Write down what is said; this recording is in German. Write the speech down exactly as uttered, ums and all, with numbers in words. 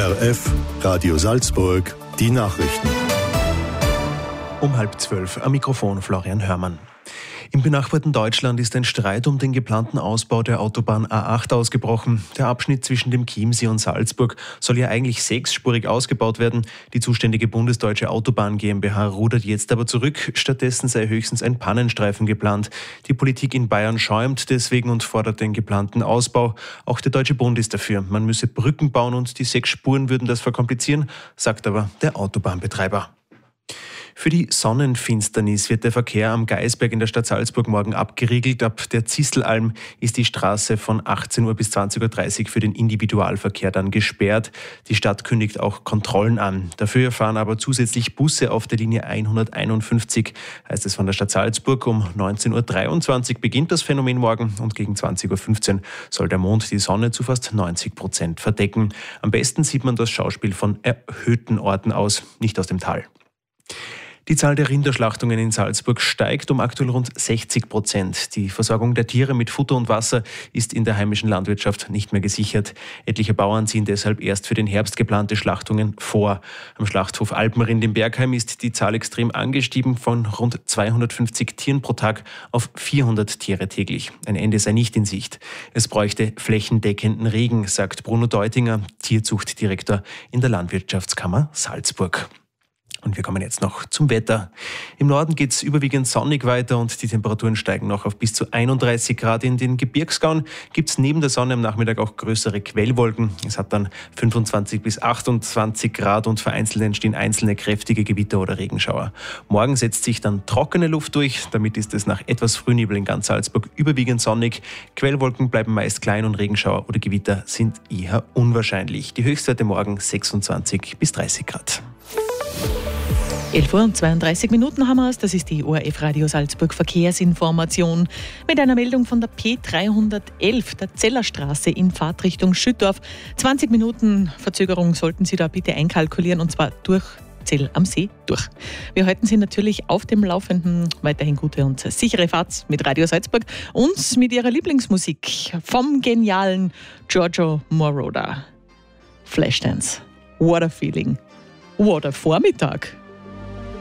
R F, Radio Salzburg, die Nachrichten. Um halb zwölf am Mikrofon Florian Hörmann. Im benachbarten Deutschland ist ein Streit um den geplanten Ausbau der Autobahn A acht ausgebrochen. Der Abschnitt zwischen dem Chiemsee und Salzburg soll ja eigentlich sechsspurig ausgebaut werden. Die zuständige Bundesdeutsche Autobahn GmbH rudert jetzt aber zurück. Stattdessen sei höchstens ein Pannenstreifen geplant. Die Politik in Bayern schäumt deswegen und fordert den geplanten Ausbau. Auch der Deutsche Bund ist dafür. Man müsse Brücken bauen und die sechs Spuren würden das verkomplizieren, sagt aber der Autobahnbetreiber. Für die Sonnenfinsternis wird der Verkehr am Gaisberg in der Stadt Salzburg morgen abgeriegelt. Ab der Zistelalm ist die Straße von achtzehn Uhr bis zwanzig Uhr dreißig für den Individualverkehr dann gesperrt. Die Stadt kündigt auch Kontrollen an. Dafür fahren aber zusätzlich Busse auf der Linie hunderteinundfünfzig, heißt es von der Stadt Salzburg. Um neunzehn Uhr dreiundzwanzig beginnt das Phänomen morgen und gegen zwanzig Uhr fünfzehn soll der Mond die Sonne zu fast neunzig Prozent verdecken. Am besten sieht man das Schauspiel von erhöhten Orten aus, nicht aus dem Tal. Die Zahl der Rinderschlachtungen in Salzburg steigt um aktuell rund sechzig Prozent. Die Versorgung der Tiere mit Futter und Wasser ist in der heimischen Landwirtschaft nicht mehr gesichert. Etliche Bauern ziehen deshalb erst für den Herbst geplante Schlachtungen vor. Am Schlachthof Alpenrind in Bergheim ist die Zahl extrem angestiegen, von rund zweihundertfünfzig Tieren pro Tag auf vierhundert Tiere täglich. Ein Ende sei nicht in Sicht. Es bräuchte flächendeckenden Regen, sagt Bruno Deutinger, Tierzuchtdirektor in der Landwirtschaftskammer Salzburg. Und wir kommen jetzt noch zum Wetter. Im Norden geht es überwiegend sonnig weiter und die Temperaturen steigen noch auf bis zu einunddreißig Grad. In den Gebirgsgauen gibt es neben der Sonne am Nachmittag auch größere Quellwolken. Es hat dann fünfundzwanzig bis achtundzwanzig Grad und vereinzelt entstehen einzelne kräftige Gewitter oder Regenschauer. Morgen setzt sich dann trockene Luft durch. Damit ist es nach etwas Frühnebel in ganz Salzburg überwiegend sonnig. Quellwolken bleiben meist klein und Regenschauer oder Gewitter sind eher unwahrscheinlich. Die Höchstwerte morgen sechsundzwanzig bis dreißig Grad. elf Uhr und zweiunddreißig Minuten haben wir es. Das ist die O R F Radio Salzburg Verkehrsinformation mit einer Meldung von der P dreihundertelf, der Zellerstraße in Fahrtrichtung Schüttorf. zwanzig Minuten Verzögerung sollten Sie da bitte einkalkulieren, und zwar durch Zell am See durch. Wir halten Sie natürlich auf dem Laufenden. Weiterhin gute und sichere Fahrt mit Radio Salzburg und mit Ihrer Lieblingsmusik vom genialen Giorgio Moroder. Flashdance. What a feeling. What a Vormittag.